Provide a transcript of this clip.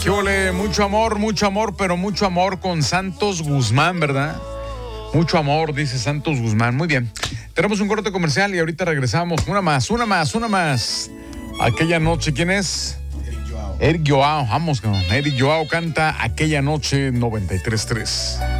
¿Qué ole? Mucho amor, pero mucho amor con Santos Guzmán, ¿verdad? Mucho amor, dice Santos Guzmán. Muy bien. Tenemos un corte comercial y ahorita regresamos. Una más. Aquella noche, ¿quién es? Eric Joao. Vamos, Eric Joao canta Aquella Noche 93.3.